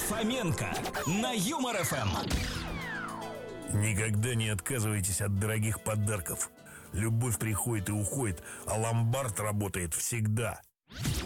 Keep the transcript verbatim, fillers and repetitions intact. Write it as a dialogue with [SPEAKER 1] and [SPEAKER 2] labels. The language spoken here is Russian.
[SPEAKER 1] Фоменко на Юмор эф эм.
[SPEAKER 2] Никогда не отказывайтесь от дорогих подарков. Любовь приходит и уходит, а ломбард работает всегда.